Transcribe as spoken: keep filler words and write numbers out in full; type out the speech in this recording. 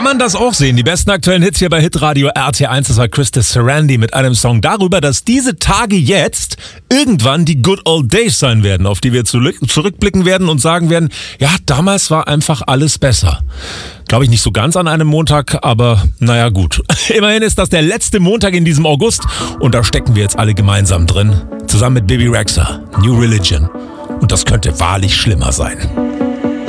man das auch sehen. Die besten aktuellen Hits hier bei Hitradio R T eins. Das war Christus Sarandi mit einem Song darüber, dass diese Tage jetzt irgendwann die Good Old Days sein werden, auf die wir zurückblicken werden und sagen werden, ja, damals war einfach alles besser. Glaube ich nicht so ganz an einem Montag, aber naja gut. Immerhin ist das der letzte Montag in diesem August und da stecken wir jetzt alle gemeinsam drin. Zusammen mit Bebe Rexha, New Religion. Und das könnte wahrlich schlimmer sein.